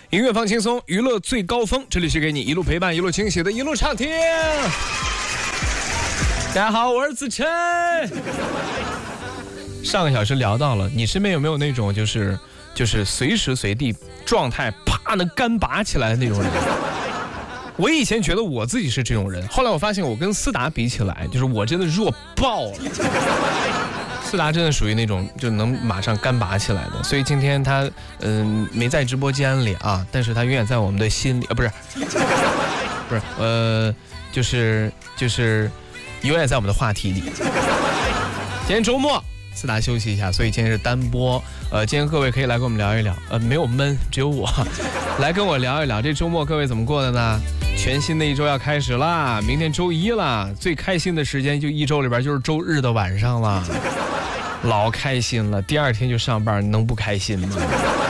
音乐放轻松，娱乐最高峰，这里是给你一路陪伴一路惊喜的一路畅听。大家好，我是子琛。上个小时聊到了，你身边有没有那种就是随时随地状态啪能干拔起来的那种人？我以前觉得我自己是这种人，后来我发现我跟思达比起来，就是我真的弱爆了。思达真的属于那种就能马上干拔起来的，所以今天他没在直播间里啊，但是他永远在我们的心里啊，不是就是永远在我们的话题里。今天周末，思达休息一下，所以今天是单播。今天各位可以来跟我们聊一聊，没有闷，只有我来跟我聊一聊这周末各位怎么过的呢？全新的一周要开始啦，明天周一啦，最开心的时间就一周里边就是周日的晚上了。老开心了，第二天就上班，能不开心吗？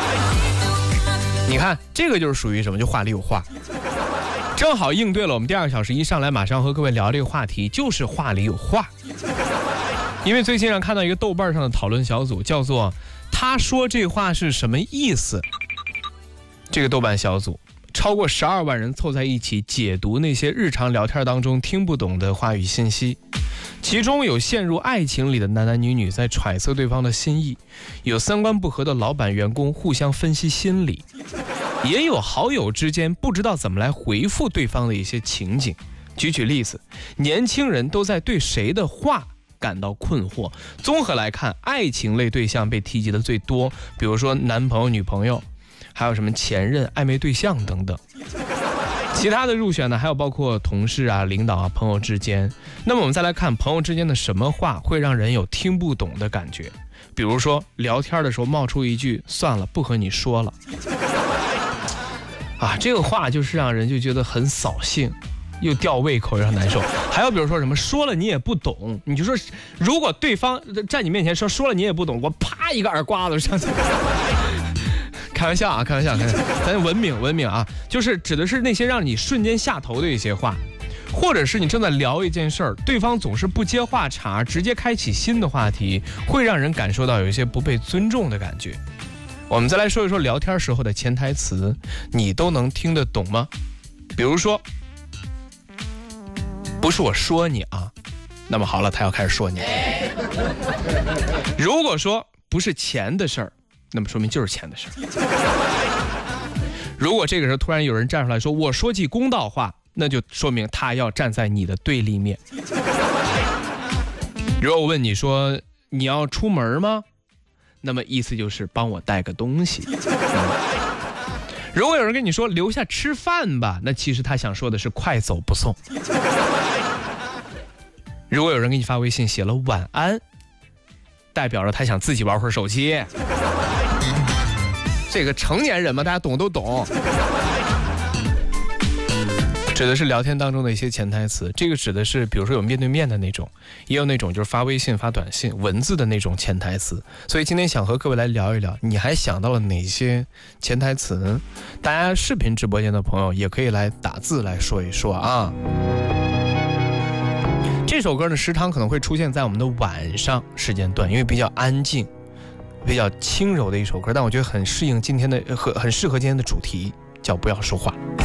你看这个就是属于什么，就话里有话，正好应对了我们第二个小时一上来马上和各位聊这个话题，就是话里有话。因为最近看到一个豆瓣上的讨论小组，叫做他说这话是什么意思。这个豆瓣小组超过12万人凑在一起解读那些日常聊天当中听不懂的话语信息，其中有陷入爱情里的男男女女在揣测对方的心意，有三观不合的老板员工互相分析心理，也有好友之间不知道怎么来回复对方的一些情景。举例子，年轻人都在对谁的话感到困惑。综合来看，爱情类对象被提及的最多，比如说男朋友、女朋友，还有什么前任、暧昧对象等等。其他的入选呢，还有包括同事啊、领导啊、朋友之间。那么我们再来看朋友之间的什么话会让人有听不懂的感觉。比如说聊天的时候冒出一句算了不和你说了啊，这个话就是让人就觉得很扫兴，又吊胃口，又很难受。还有比如说什么说了你也不懂，你就说如果对方在你面前说了你也不懂，我啪一个耳刮子上去。开玩笑啊，开玩笑，咱文明啊，就是指的是那些让你瞬间下头的一些话，或者是你正在聊一件事儿，对方总是不接话茬，直接开启新的话题，会让人感受到有一些不被尊重的感觉。我们再来说一说聊天时候的潜台词，你都能听得懂吗？比如说，不是我说你啊，那么好了，他要开始说你。如果说不是钱的事儿，那么说明就是钱的事。如果这个时候突然有人站出来说我说句公道话，那就说明他要站在你的对立面。如果我问你说你要出门吗，那么意思就是帮我带个东西。如果有人跟你说留下吃饭吧，那其实他想说的是快走不送。如果有人给你发微信写了晚安，代表着他想自己玩会儿手机。这个成年人嘛，大家懂都懂。指的是聊天当中的一些潜台词，这个指的是比如说有面对面的那种，也有那种就是发微信发短信文字的那种潜台词。所以今天想和各位来聊一聊，你还想到了哪些潜台词呢？大家视频直播间的朋友也可以来打字来说一说啊。这首歌呢时常可能会出现在我们的晚上时间段，因为比较安静比较轻柔的一首歌，但我觉得很适应今天的很适合今天的主题，叫不要说话。